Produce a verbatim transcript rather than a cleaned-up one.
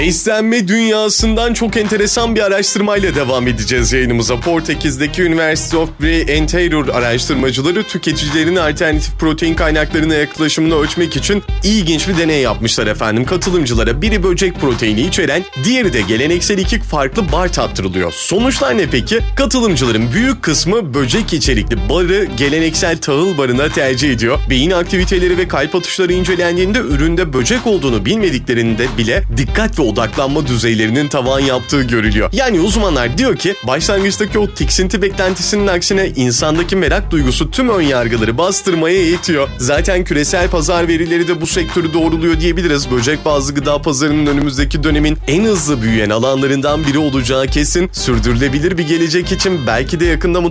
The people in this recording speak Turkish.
Beslenme dünyasından çok enteresan bir araştırmayla devam edeceğiz yayınımıza. Portekiz'deki University of the Interior araştırmacıları tüketicilerin alternatif protein kaynaklarına yaklaşımını ölçmek için ilginç bir deney yapmışlar efendim. Katılımcılara biri böcek proteini içeren, diğeri de geleneksel iki farklı bar tattırılıyor. Sonuçlar ne peki? Katılımcıların büyük kısmı böcek içerikli barı geleneksel tahıl barına tercih ediyor. Beyin aktiviteleri ve kalp atışları incelendiğinde üründe böcek olduğunu bilmediklerinde bile dikkat ve odaklanma düzeylerinin tavan yaptığı görülüyor. Yani uzmanlar diyor ki başlangıçtaki o tiksinti beklentisinin aksine insandaki merak duygusu tüm ön yargıları bastırmaya yetiyor. Zaten küresel pazar verileri de bu sektörü doğruluyor diyebiliriz. Böcek bazlı gıda pazarının önümüzdeki dönemin en hızlı büyüyen alanlarından biri olacağı kesin. Sürdürülebilir bir gelecek için belki de yakında